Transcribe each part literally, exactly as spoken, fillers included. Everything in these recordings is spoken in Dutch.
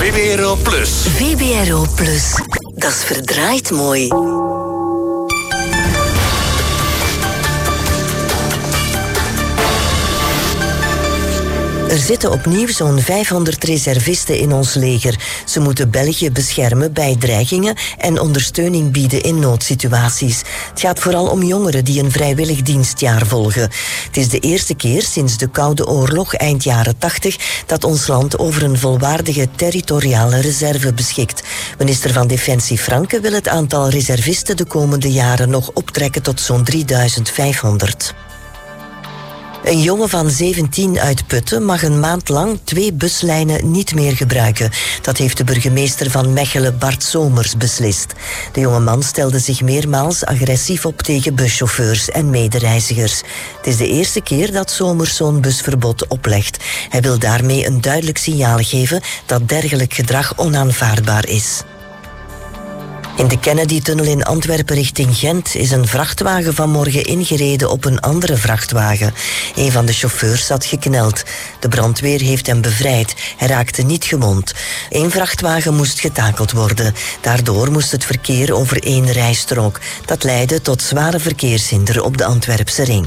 V B R O Plus. V B R O Plus. Dat is verdraaid mooi. Er zitten opnieuw zo'n vijfhonderd reservisten in ons leger. Ze moeten België beschermen bij dreigingen en ondersteuning bieden in noodsituaties. Het gaat vooral om jongeren die een vrijwillig dienstjaar volgen. Het is de eerste keer sinds de Koude Oorlog eind jaren tachtig dat ons land over een volwaardige territoriale reserve beschikt. Minister van Defensie Franke wil het aantal reservisten de komende jaren nog optrekken tot zo'n drieduizend vijfhonderd. Een jongen van zeventien uit Putten mag een maand lang twee buslijnen niet meer gebruiken. Dat heeft de burgemeester van Mechelen, Bart Somers, beslist. De jonge man stelde zich meermaals agressief op tegen buschauffeurs en medereizigers. Het is de eerste keer dat Somers zo'n busverbod oplegt. Hij wil daarmee een duidelijk signaal geven dat dergelijk gedrag onaanvaardbaar is. In de Kennedy-tunnel in Antwerpen richting Gent is een vrachtwagen vanmorgen ingereden op een andere vrachtwagen. Een van de chauffeurs had gekneld. De brandweer heeft hem bevrijd. Hij raakte niet gewond. Eén vrachtwagen moest getakeld worden. Daardoor moest het verkeer over één rijstrook. Dat leidde tot zware verkeershinder op de Antwerpse ring.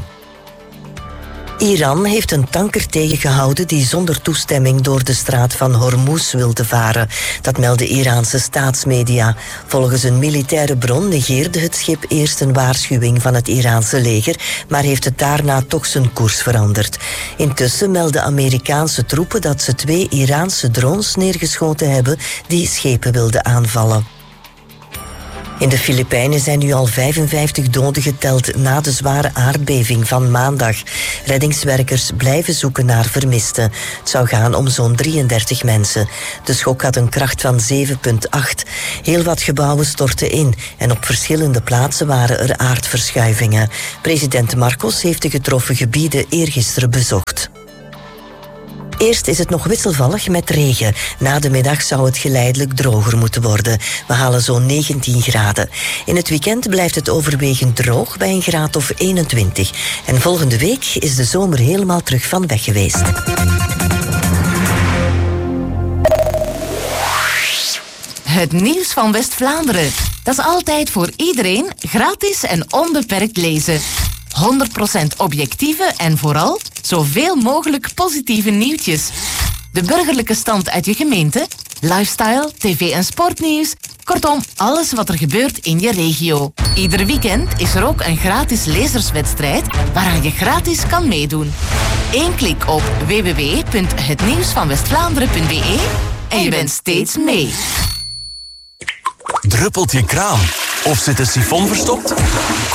Iran heeft een tanker tegengehouden die zonder toestemming door de straat van Hormuz wilde varen. Dat melden Iraanse staatsmedia. Volgens een militaire bron negeerde het schip eerst een waarschuwing van het Iraanse leger, maar heeft het daarna toch zijn koers veranderd. Intussen melden Amerikaanse troepen dat ze twee Iraanse drones neergeschoten hebben die schepen wilden aanvallen. In de Filipijnen zijn nu al vijfenvijftig doden geteld na de zware aardbeving van maandag. Reddingswerkers blijven zoeken naar vermisten. Het zou gaan om zo'n drieëndertig mensen. De schok had een kracht van zeven komma acht. Heel wat gebouwen stortten in en op verschillende plaatsen waren er aardverschuivingen. President Marcos heeft de getroffen gebieden eergisteren bezocht. Eerst is het nog wisselvallig met regen. Na de middag zou het geleidelijk droger moeten worden. We halen zo'n negentien graden. In het weekend blijft het overwegend droog bij een graad of eenentwintig. En volgende week is de zomer helemaal terug van weg geweest. Het nieuws van West-Vlaanderen. Dat is altijd voor iedereen gratis en onbeperkt lezen. honderd procent objectieve en vooral zoveel mogelijk positieve nieuwtjes. De burgerlijke stand uit je gemeente, lifestyle, tv en sportnieuws. Kortom, alles wat er gebeurt in je regio. Ieder weekend is er ook een gratis lezerswedstrijd waaraan je gratis kan meedoen. Eén klik op w w w punt het nieuws van westvlaanderen punt b e en je bent steeds mee. Druppelt je kraan? Of zit de sifon verstopt?